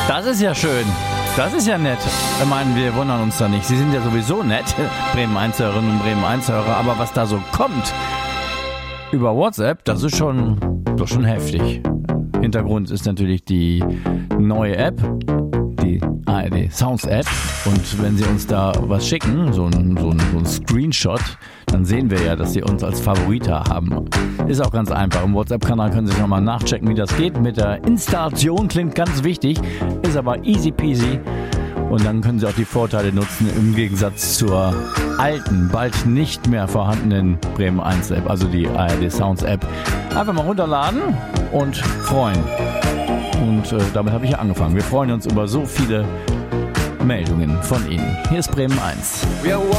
Das ist ja schön. Das ist ja nett. Ich meine, wir wundern uns da nicht. Sie sind ja sowieso nett, Bremen 1-Hörerinnen und Bremen 1-Hörer. Aber was da so kommt über WhatsApp, das ist schon heftig. Hintergrund ist natürlich die neue App, die ARD Sounds App. Und wenn Sie uns da was schicken, so ein Screenshot, dann sehen wir ja, dass Sie uns als Favorita haben. Ist auch ganz einfach. Im WhatsApp-Kanal können Sie nochmal nachchecken, wie das geht. Mit der Installation klingt ganz wichtig, ist aber easy peasy. Und dann können Sie auch die Vorteile nutzen, im Gegensatz zur alten, bald nicht mehr vorhandenen Bremen 1 App, also die ARD Sounds App. Einfach mal runterladen und freuen. Und damit habe ich ja angefangen. Wir freuen uns über so viele Meldungen von Ihnen. Hier ist Bremen 1.